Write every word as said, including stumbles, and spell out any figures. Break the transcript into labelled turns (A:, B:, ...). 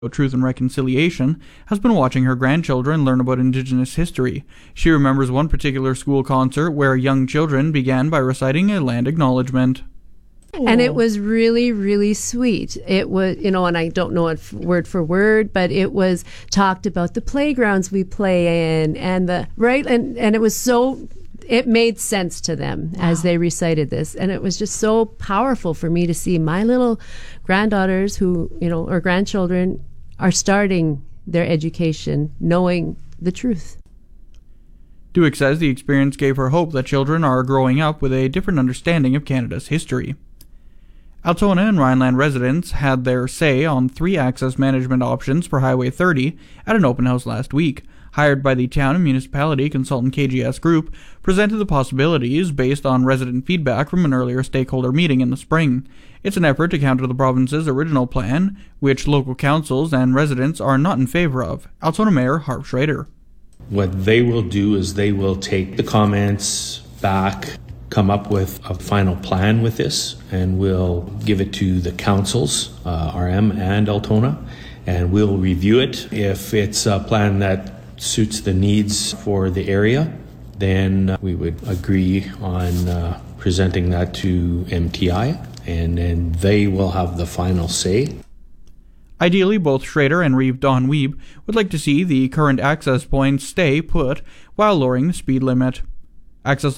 A: Truth and Reconciliation, has been watching her grandchildren learn about Indigenous history. She remembers one particular school concert where young children began by reciting a land acknowledgement.
B: And it was really, really sweet. It was, you know, and I don't know it word for word, but it was talked about the playgrounds we play in and the, right? And, and it was so, it made sense to them wow. as they recited this. And it was just so powerful for me to see my little granddaughters who, you know, or grandchildren are starting their education knowing the truth.
A: Duick says the experience gave her hope that children are growing up with a different understanding of Canada's history. Altona and Rhineland residents had their say on three access management options for Highway thirty at an open house last week. Hired by the town and municipality consultant K G S Group, presented the possibilities based on resident feedback from an earlier stakeholder meeting in the spring. It's an effort to counter the province's original plan, which local councils and residents are not in favor of. Altona Mayor Harp Schrader.
C: What they will do is they will take the comments back, come up with a final plan with this, and we'll give it to the councils, uh, R M and Altona, and we'll review it. If it's a plan that suits the needs for the area, then we would agree on uh, presenting that to M T I, and then they will have the final say.
A: Ideally, both Schrader and Reeve Don Weeb would like to see the current access points stay put while lowering the speed limit. Access